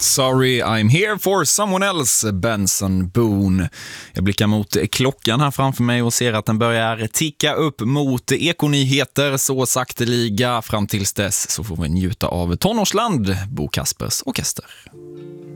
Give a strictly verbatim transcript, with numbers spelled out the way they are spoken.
Sorry, I'm here for someone else, Benson Boone. Jag blickar mot klockan här framför mig och ser att den börjar ticka upp mot ekonyheter så sakteliga. Fram tills dess så får vi njuta av Tonårsland, Bo Kaspers orkester.